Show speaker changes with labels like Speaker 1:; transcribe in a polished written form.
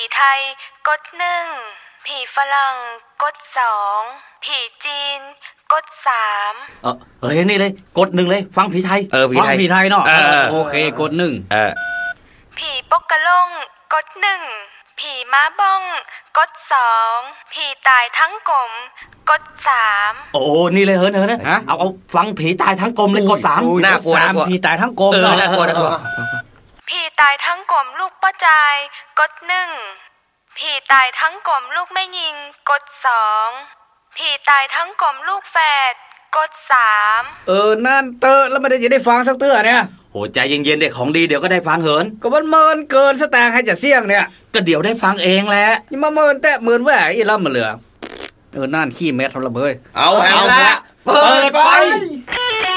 Speaker 1: ไทยกด1ผีฝรั่งกด2ผีจีนกด3
Speaker 2: เฮ้ยนี่เลยกด1เลยฟังผีไทย
Speaker 3: ฟังผีไทยเนาะโอเคกด1
Speaker 1: ผีปกกะลงกด1ผีม้าบ้องกด2ผีตายทั้งกลมกด3
Speaker 2: โอ้นี่เลยเหินเอาฟังผีตายทั้งกลมเลยกด3
Speaker 3: น่ากลัวผีตายทั้งกลม
Speaker 2: น่ากลัว
Speaker 1: ผีตายทั้งกลมลูกป้าจายกด1ผีตายทั้งกลมลูกแม่ยิงกด2ผีตายทั้งกลมลูกแฝดกด3
Speaker 3: นั่นเตอแล้วไม่ได้จะได้ฟังสักเตื้อเนี่ย
Speaker 2: โอ้ใจเย็นๆเด็กของดีเดี๋ยวก็ได้ฟังเหิน
Speaker 3: ก็มันเมินเกินสแตงให้จะเสี่ยงเนี่ย
Speaker 2: ก็เดี๋ยวได้ฟังเองแหละ
Speaker 3: นี่มาเมินแต่เมินแหวอีล่ำมาเหลือนั่นขี้เม็ดทำระเบิด
Speaker 2: เอาละเปิดไฟ